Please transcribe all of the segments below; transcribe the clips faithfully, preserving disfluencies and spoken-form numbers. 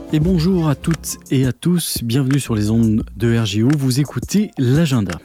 Et bonjour à toutes et à tous, bienvenue sur les ondes de R J O, vous écoutez l'agenda.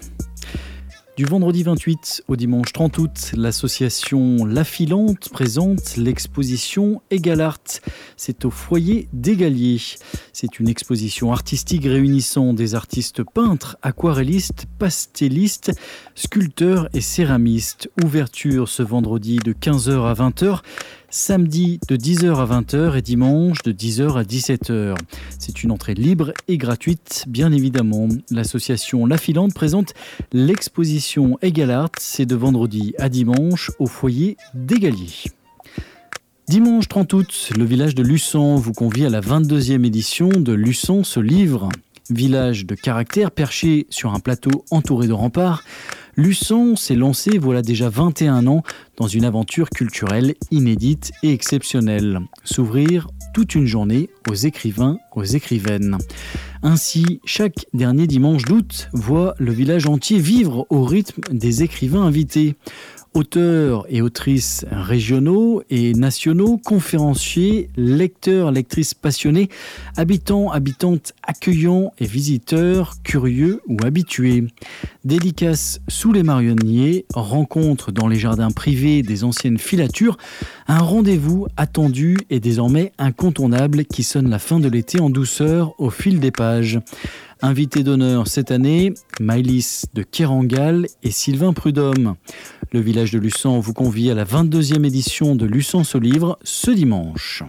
Du vendredi vingt-huit au dimanche trente août, l'association La Filante présente l'exposition Egalart. C'est au foyer d'Égalier. C'est une exposition artistique réunissant des artistes peintres, aquarellistes, pastellistes, sculpteurs et céramistes. Ouverture ce vendredi de quinze heures à vingt heures. Samedi de dix heures à vingt heures et dimanche de dix heures à dix-sept heures. C'est une entrée libre et gratuite, bien évidemment. L'association La Filante présente l'exposition Egalart. C'est de vendredi à dimanche au foyer d'Égalier. Dimanche trente août, le village de Luçan vous convie à la vingt-deuxième édition de Luçan se livre. Village de caractère perché sur un plateau entouré de remparts, Luçan s'est lancé voilà déjà vingt et un ans dans une aventure culturelle inédite et exceptionnelle. S'ouvrir toute une journée aux écrivains, aux écrivaines. Ainsi, chaque dernier dimanche d'août voit le village entier vivre au rythme des écrivains invités. Auteurs et autrices régionaux et nationaux, conférenciers, lecteurs, lectrices passionnés, habitants, habitantes accueillants et visiteurs curieux ou habitués. Dédicaces sous les marronniers, rencontres dans les jardins privés des anciennes filatures, un rendez-vous attendu et désormais incontournable qui sonne la fin de l'été en douceur au fil des pages. Invités d'honneur cette année, Maëlys de Kerangal et Sylvain Prudhomme. Le village de Luçan vous convie à la vingt-deuxième édition de Luçan se livre ce dimanche.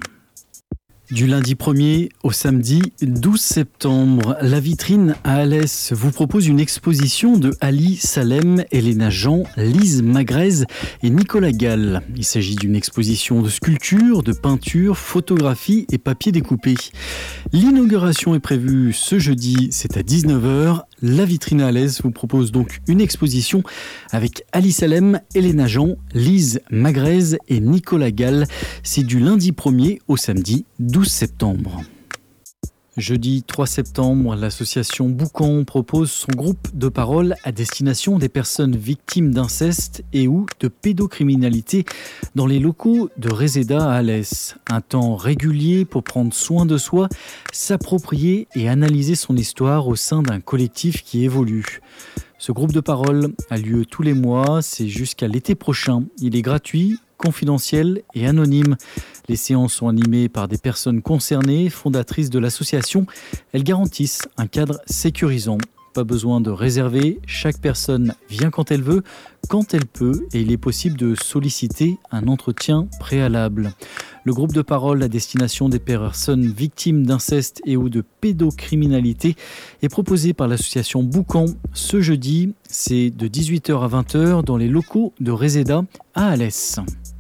Du lundi premier au samedi douze septembre, la vitrine à Alès vous propose une exposition de Ali Salem, Elena Jean, Lise Magrez et Nicolas Gall. Il s'agit d'une exposition de sculpture, de peinture, photographie et papier découpé. L'inauguration est prévue ce jeudi, c'est à dix-neuf heures. La vitrine à Alès vous propose donc une exposition avec Ali Salem, Elena Jean, Lise Magrez et Nicolas Gall. C'est du lundi premier au samedi douze septembre. Jeudi trois septembre, l'association Boucan propose son groupe de parole à destination des personnes victimes d'inceste et ou de pédocriminalité dans les locaux de Reseda à Alès. Un temps régulier pour prendre soin de soi, s'approprier et analyser son histoire au sein d'un collectif qui évolue. Ce groupe de parole a lieu tous les mois, c'est jusqu'à l'été prochain. Il est gratuit, confidentiel et anonyme. Les séances sont animées par des personnes concernées, fondatrices de l'association. Elles garantissent un cadre sécurisant. Pas besoin de réserver, chaque personne vient quand elle veut, quand elle peut, et il est possible de solliciter un entretien préalable. Le groupe de parole à destination des personnes victimes d'inceste et ou de pédocriminalité est proposé par l'association Boucan ce jeudi. C'est de dix-huit heures à vingt heures dans les locaux de Reseda à Alès.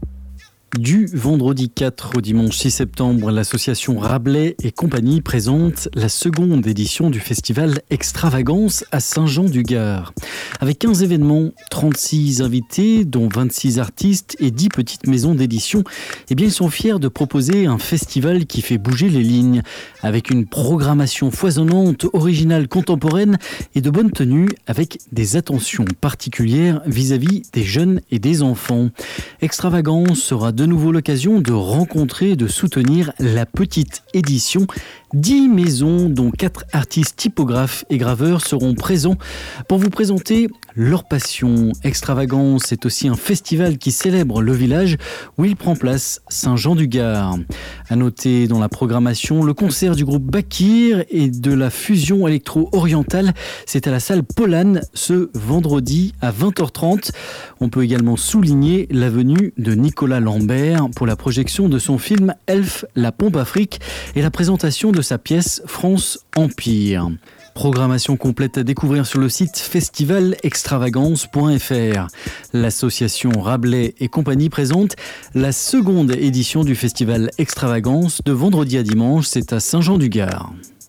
Du vendredi quatre au dimanche six septembre, l'association Rabelais et compagnie présente la seconde édition du festival Extravagance à Saint-Jean-du-Gard. Avec quinze événements, trente-six invités, dont vingt-six artistes et dix petites maisons d'édition, eh bien, ils sont fiers de proposer un festival qui fait bouger les lignes, avec une programmation foisonnante, originale, contemporaine et de bonne tenue, avec des attentions particulières vis-à-vis des jeunes et des enfants. Extravagance sera de nouveau l'occasion de rencontrer et de soutenir la petite édition. Dix maisons, dont quatre artistes typographes et graveurs seront présents pour vous présenter leur passion. Extravagance est aussi un festival qui célèbre le village où il prend place, Saint-Jean-du-Gard. À noter dans la programmation le concert du groupe Bakir et de la fusion électro-orientale. C'est à la salle Polane ce vendredi à vingt heures trente. On peut également souligner la venue de Nicolas Lambert pour la projection de son film Elf, la pompe Afrique et la présentation de sa pièce France Empire. Programmation complète à découvrir sur le site festival extravagance point f r. L'association Rabelais et compagnie présente la seconde édition du festival Extravagance de vendredi à dimanche, c'est à Saint-Jean-du-Gard.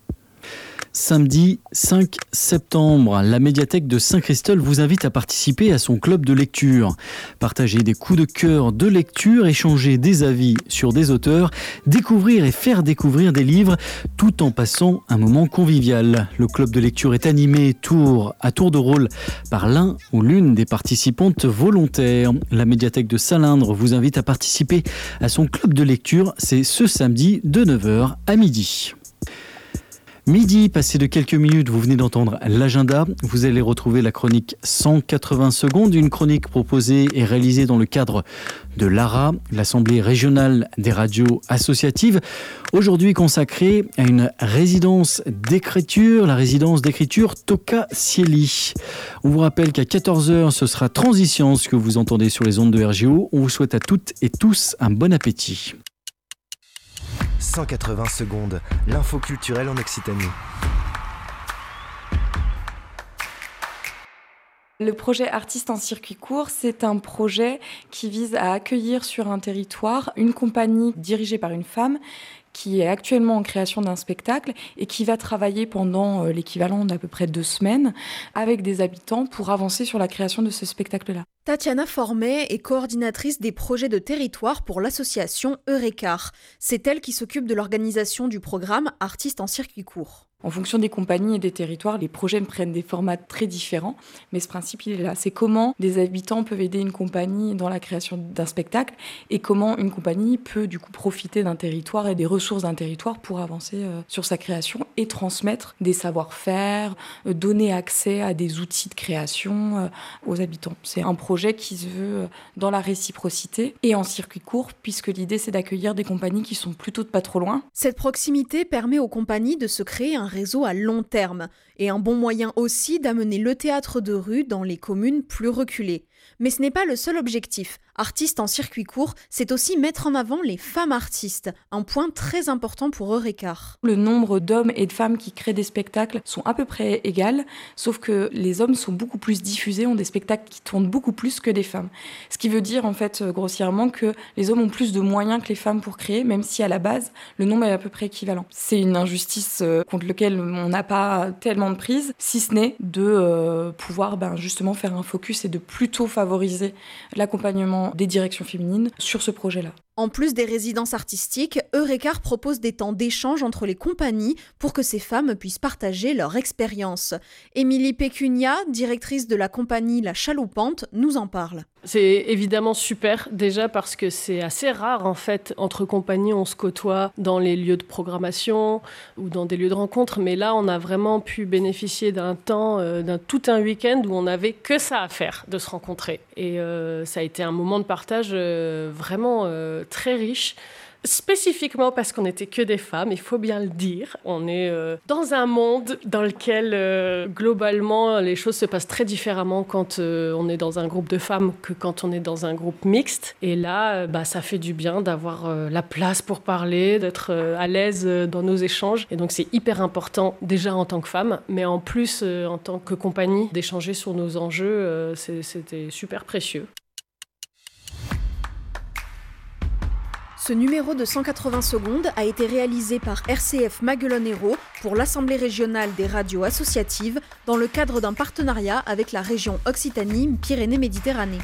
Samedi cinq septembre, la médiathèque de Saint-Christol vous invite à participer à son club de lecture. Partager des coups de cœur de lecture, échanger des avis sur des auteurs, découvrir et faire découvrir des livres, tout en passant un moment convivial. Le club de lecture est animé tour à tour de rôle par l'un ou l'une des participantes volontaires. La médiathèque de Salindre vous invite à participer à son club de lecture. C'est ce samedi de neuf heures à midi. Midi, passé de quelques minutes, vous venez d'entendre l'agenda. Vous allez retrouver la chronique cent quatre-vingts secondes, une chronique proposée et réalisée dans le cadre de l'A R A, l'Assemblée régionale des radios associatives, aujourd'hui consacrée à une résidence d'écriture, la résidence d'écriture Toka Sieli. On vous rappelle qu'à quatorze heures, ce sera Transitions que vous entendez sur les ondes de R J O. On vous souhaite à toutes et tous un bon appétit. cent quatre-vingts secondes, l'info culturelle en Occitanie. Le projet Artistes en circuit court, c'est un projet qui vise à accueillir sur un territoire une compagnie dirigée par une femme qui est actuellement en création d'un spectacle et qui va travailler pendant l'équivalent d'à peu près deux semaines avec des habitants pour avancer sur la création de ce spectacle-là. Tatiana Formet est coordinatrice des projets de territoire pour l'association Eurecar. C'est elle qui s'occupe de l'organisation du programme Artistes en circuit court. En fonction des compagnies et des territoires, les projets prennent des formats très différents, mais ce principe, il est là. C'est comment des habitants peuvent aider une compagnie dans la création d'un spectacle et comment une compagnie peut du coup profiter d'un territoire et des ressources d'un territoire pour avancer euh, sur sa création et transmettre des savoir-faire, euh, donner accès à des outils de création euh, aux habitants. C'est un projet qui se veut dans la réciprocité et en circuit court, puisque l'idée, c'est d'accueillir des compagnies qui sont plutôt de pas trop loin. Cette proximité permet aux compagnies de se créer un réseau à long terme et un bon moyen aussi d'amener le théâtre de rue dans les communes plus reculées. Mais ce n'est pas le seul objectif. Artistes en circuit court, c'est aussi mettre en avant les femmes artistes, un point très important pour Eurecar. Le nombre d'hommes et de femmes qui créent des spectacles sont à peu près égales, sauf que les hommes sont beaucoup plus diffusés, ont des spectacles qui tournent beaucoup plus que les femmes. Ce qui veut dire en fait grossièrement que les hommes ont plus de moyens que les femmes pour créer, même si à la base, le nombre est à peu près équivalent. C'est une injustice contre laquelle on n'a pas tellement de prise, si ce n'est de euh, pouvoir ben, justement faire un focus et de plutôt favoriser l'accompagnement des directions féminines sur ce projet-là. En plus des résidences artistiques, Eurecar propose des temps d'échange entre les compagnies pour que ces femmes puissent partager leur expérience. Émilie Pécunia, directrice de la compagnie La Chaloupante, nous en parle. C'est évidemment super, déjà parce que c'est assez rare en fait, entre compagnies on se côtoie dans les lieux de programmation ou dans des lieux de rencontre, mais là on a vraiment pu bénéficier d'un temps, euh, d'un tout un week-end où on n'avait que ça à faire, de se rencontrer. Et euh, ça a été un moment de partage euh, vraiment euh, très riche. Spécifiquement parce qu'on n'était que des femmes, il faut bien le dire. On est euh, dans un monde dans lequel, euh, globalement, les choses se passent très différemment quand euh, on est dans un groupe de femmes que quand on est dans un groupe mixte. Et là, euh, bah, ça fait du bien d'avoir euh, la place pour parler, d'être euh, à l'aise euh, dans nos échanges. Et donc, c'est hyper important, déjà en tant que femme, mais en plus, euh, en tant que compagnie, d'échanger sur nos enjeux. Euh, c'est, c'était super précieux. Ce numéro de cent quatre-vingts secondes a été réalisé par R C F Maguelone-Hérault pour l'Assemblée régionale des radios associatives dans le cadre d'un partenariat avec la région Occitanie-Pyrénées-Méditerranée.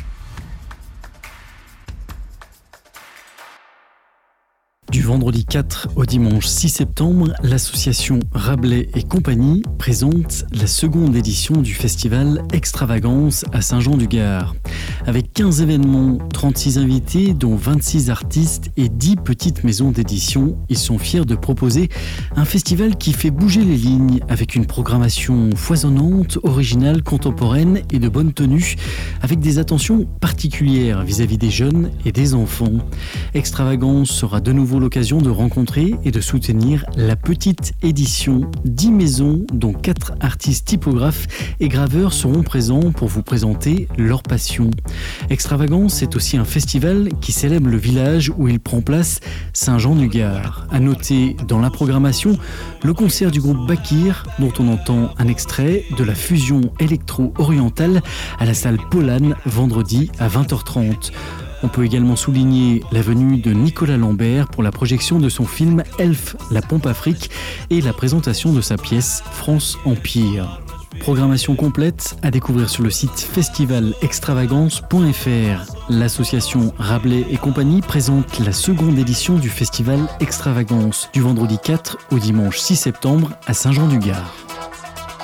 Du vendredi quatre au dimanche six septembre, l'association Rabelais et compagnie présente la seconde édition du festival Extravagance à Saint-Jean-du-Gard. Avec quinze événements, trente-six invités, dont vingt-six artistes et dix petites maisons d'édition, ils sont fiers de proposer un festival qui fait bouger les lignes avec une programmation foisonnante, originale, contemporaine et de bonne tenue, avec des attentions particulières vis-à-vis des jeunes et des enfants. Extravagance sera de nouveau l'occasion de rencontrer et de soutenir la petite édition. dix maisons, dont quatre artistes typographes et graveurs seront présents pour vous présenter leur passion. Extravagance, c'est aussi un festival qui célèbre le village où il prend place, Saint-Jean-du-Gard. À noter dans la programmation le concert du groupe Bakir, dont on entend un extrait de la fusion électro-orientale à la salle Polane, vendredi à vingt heures trente. On peut également souligner la venue de Nicolas Lambert pour la projection de son film Elf, la pompe Afrique et la présentation de sa pièce France Empire. Programmation complète à découvrir sur le site festival extravagance point f r. L'association Rabelais et compagnie présente la seconde édition du festival Extravagance du vendredi quatre au dimanche six septembre à Saint-Jean-du-Gard.